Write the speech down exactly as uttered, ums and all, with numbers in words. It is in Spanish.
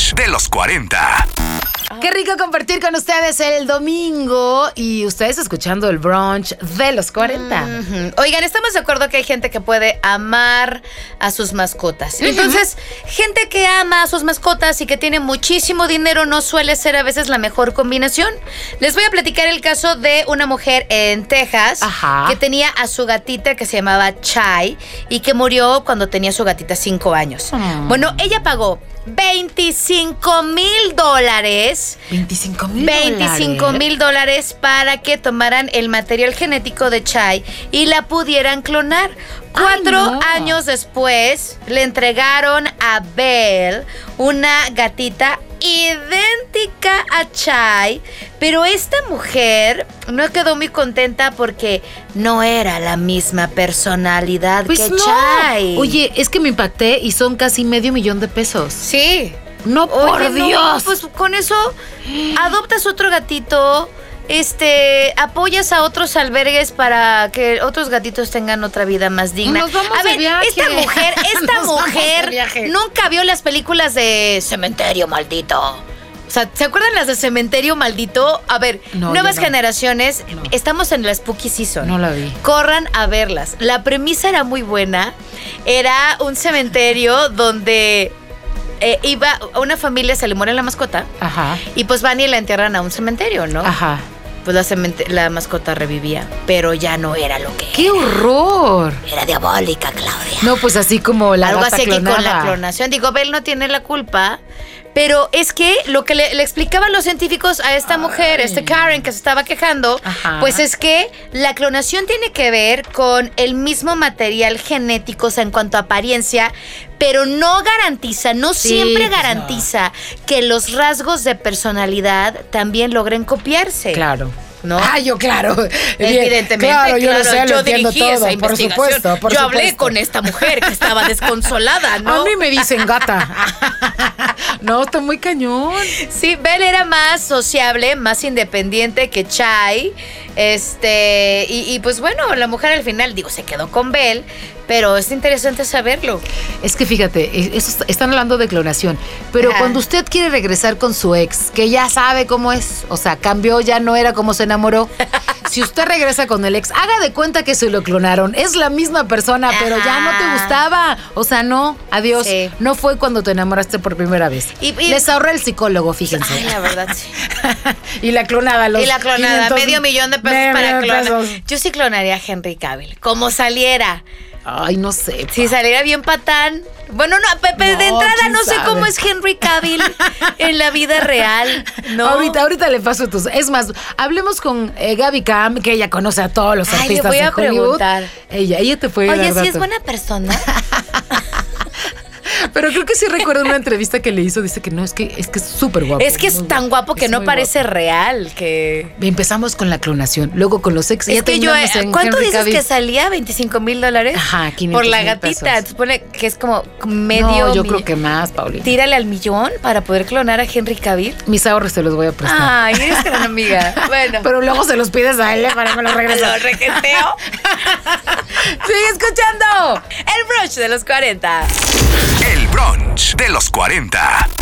brunch de los cuarenta. Qué rico compartir con ustedes el domingo y ustedes escuchando el brunch de los cuarenta. Uh-huh. Oigan, estamos de acuerdo que hay gente que puede amar a sus mascotas. Uh-huh. Entonces, gente que ama a sus mascotas y que tiene muchísimo dinero no suele ser a veces la mejor combinación. Les voy a platicar el caso de una mujer en Texas. Ajá. Que tenía a su gatita que se llamaba Chai y que murió cuando tenía su gatita cinco años. Uh-huh. Bueno, ella pagó veinticinco mil dólares. veinticinco mil veinticinco mil dólares para que tomaran el material genético de Chai y la pudieran clonar. Cuatro Ay, no. años después le entregaron a Belle una gatita idéntica a Chai, pero esta mujer no quedó muy contenta porque no era la misma personalidad pues que no. Chai. Oye, es que me impacté y son casi medio millón de pesos. Sí. No, por Oye, Dios. No, pues con eso adoptas otro gatito. Este, apoyas a otros albergues para que otros gatitos tengan otra vida más digna. Nos vamos a ver, de viaje. esta mujer, esta Nos mujer nunca vio las películas de Cementerio Maldito. O sea, ¿se acuerdan las de Cementerio Maldito? A ver, no, nuevas no. generaciones, no. estamos en la Spooky Season. No la vi. Corran a verlas. La premisa era muy buena. Era un cementerio donde eh, iba, una familia se le muere la mascota. Ajá. Y pues van y la entierran a un cementerio, ¿no? Ajá. Pues la, cement- la mascota revivía, pero ya no era lo que ¡Qué era. horror! Era diabólica, Claudia. No, pues así como la Algo gata así clonada. que con la clonación. Digo, Belle no tiene la culpa, pero es que lo que le, le explicaban los científicos a esta Ay. mujer, a este Karen que se estaba quejando, Ajá. pues es que la clonación tiene que ver con el mismo material genético, o sea, en cuanto a apariencia, pero no garantiza, no sí, siempre garantiza no. que los rasgos de personalidad también logren copiarse. Claro. ¿No? Ah, yo claro. Evidentemente, claro, yo claro, lo sé, yo lo entiendo dirigí todo, esa investigación. Por supuesto, por yo supuesto. hablé con esta mujer que estaba desconsolada, ¿no? A mí me dicen gata. No, está muy cañón. Sí, Belle era más sociable, más independiente que Chai. Este, y, y pues bueno, la mujer al final, digo, se quedó con Belle, pero es interesante saberlo. Es que fíjate, eso, están hablando de clonación, pero Ajá. cuando usted quiere regresar con su ex, que ya sabe cómo es, o sea, cambió, ya no era como se enamoró. Si usted regresa con el ex, haga de cuenta que se lo clonaron. Es la misma persona, Ajá. pero ya no te gustaba. O sea, no, adiós. Sí. No fue cuando te enamoraste por primera vez. Y, y, Les ahorré el psicólogo, fíjense. Ay, la verdad, sí. Y la clonada, los Y la clonada, quinientos, medio millón de pesos medio para clonar. Pesos. Yo sí clonaría a Henry Cavill, como saliera. Ay, no sé. Pa. Si saliera bien patán. Bueno, no, Pepe, no, de entrada no sé sabe? cómo es Henry Cavill en la vida real, ¿no? Ahorita, ahorita le paso tus. Es más, hablemos con eh, Gaby Cam, que ella conoce a todos los Ay, artistas le voy a de Hollywood. preguntar. Ella, ella te puede Oye, dar ¿sí datos. es buena persona? Pero creo que sí recuerdo una entrevista que le hizo, dice que no, es que es que es súper guapo. Es que es tan guapo que es no parece guapo. real, que... Empezamos con la clonación, luego con los ex. Es que yo, ¿cuánto dices Cavill? que salía? ¿veinticinco mil dólares? Ajá, quinientos por la gatita. Entonces pone que es como medio... No, yo creo que más, Paulina. Tírale al millón para poder clonar a Henry Cavill. Mis ahorros te los voy a prestar. Ay, eres gran amiga. Bueno. Pero luego se los pides a él para que me los regrese. Lo requeteo. Sigue escuchando el brunch de los cuarenta. El brunch de los cuarenta.